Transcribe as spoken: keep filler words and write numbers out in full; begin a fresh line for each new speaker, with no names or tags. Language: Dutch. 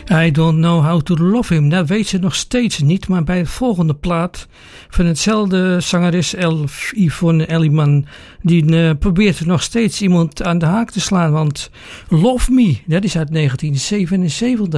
I don't know how to love him. Dat weet ze nog steeds niet. Maar bij de volgende plaat van hetzelfde zangeres El Yvonne Elliman. Die uh, probeert nog steeds iemand aan de haak te slaan. Want Love Me, dat is uit negentien zevenenzeventig.